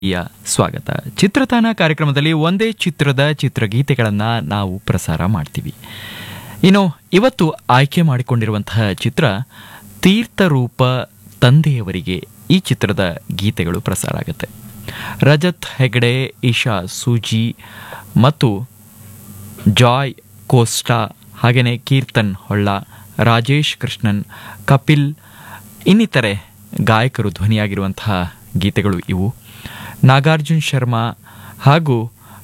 ಯ ಸ್ವಾಗತ. ಚಿತ್ರತಾಣ ಕಾರ್ಯಕ್ರಮದಲ್ಲಿ ಒಂದೇ ಚಿತ್ರದ ಚಿತ್ರಗೀತೆಗಳನ್ನು ನಾವು ಪ್ರಸಾರ ಮಾಡ್ತೀವಿ. ಇನ್ನು ಇವತ್ತು ಆಯ್ಕೆ ಮಾಡಿಕೊಂಡಿರುವಂತಹ ಚಿತ್ರ ತೀರ್ಥರೂಪ ತಂದೆಯವರಿಗೆ. ಈ ಚಿತ್ರದ ಗೀತೆಗಳು ಪ್ರಸಾರ ಆಗುತ್ತೆ. ರಜತ್ ಹೆಗಡೆ, ಇಶಾ ಸೂಜಿ ಮತ್ತು ಜಾಯ್ ಕೋಸ್ಟಾ, ಹಾಗೆಯೇ ಕೀರ್ತನ್ ಹೊಳ್ಳ, ರಾಜೇಶ್ ಕೃಷ್ಣನ್, ಕಪಿಲ್ ಇನ್ನಿತರೆ ಗಾಯಕರು ಧ್ವನಿಯಾಗಿರುವಂತಹ ಗೀತೆಗಳು ಇವು. ನಾಗಾರ್ಜುನ್ ಶರ್ಮಾ ಹಾಗೂ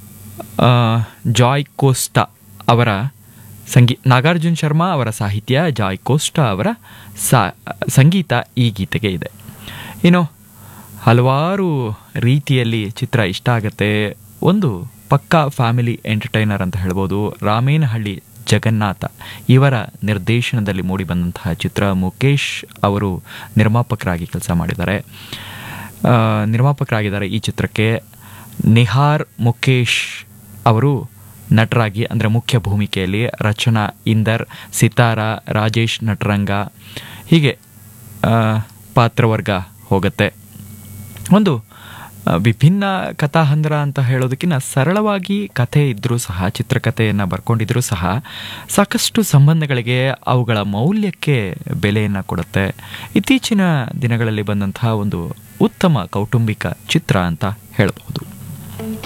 ಜಾಯ್ ಕೋಸ್ಟಾ ಅವರ ನಾಗಾರ್ಜುನ್ ಶರ್ಮಾ ಅವರ ಸಾಹಿತ್ಯ, ಜಾಯ್ ಕೋಸ್ಟಾ ಅವರ ಸಂಗೀತ ಈ ಗೀತೆಗೆ ಇದೆ. ಇನ್ನು ಹಲವಾರು ರೀತಿಯಲ್ಲಿ ಚಿತ್ರ ಇಷ್ಟ ಆಗುತ್ತೆ. ಒಂದು ಪಕ್ಕಾ ಫ್ಯಾಮಿಲಿ ಎಂಟರ್ಟೈನರ್ ಅಂತ ಹೇಳ್ಬೋದು. ರಾಮೇನಹಳ್ಳಿ ಜಗನ್ನಾಥ ಇವರ ನಿರ್ದೇಶನದಲ್ಲಿ ಮೂಡಿಬಂದಂತಹ ಚಿತ್ರ. ಮುಕೇಶ್ ಅವರು ನಿರ್ಮಾಪಕರಾಗಿದ್ದಾರೆ ಈ ಚಿತ್ರಕ್ಕೆ. ನಿಹಾರ್ ಮುಕೇಶ್ ಅವರು ನಟರಾಗಿ ಅಂದರೆ ಮುಖ್ಯ ಭೂಮಿಕೆಯಲ್ಲಿ, ರಚನಾ ಇಂದರ್, ಸಿತಾರಾ, ರಾಜೇಶ್ ನಟರಂಗ, ಹೀಗೆ ಪಾತ್ರವರ್ಗ ಹೋಗುತ್ತೆ. ಒಂದು ವಿಭಿನ್ನ ಕಥಾಹಂದರ ಅಂತ ಹೇಳೋದಕ್ಕಿಂತ ಸರಳವಾಗಿ ಕಥೆ ಇದ್ದರೂ ಸಹ, ಚಿತ್ರಕಥೆಯನ್ನು ಬರ್ಕೊಂಡಿದ್ರೂ ಸಹ ಸಾಕಷ್ಟು ಸಂಬಂಧಗಳಿಗೆ, ಅವುಗಳ ಮೌಲ್ಯಕ್ಕೆ ಬೆಲೆಯನ್ನು ಕೊಡುತ್ತೆ. ಇತ್ತೀಚಿನ ದಿನಗಳಲ್ಲಿ ಬಂದಂತಹ ಒಂದು ಉತ್ತಮ ಕೌಟುಂಬಿಕ ಚಿತ್ರ ಅಂತ ಹೇಳಬಹುದು.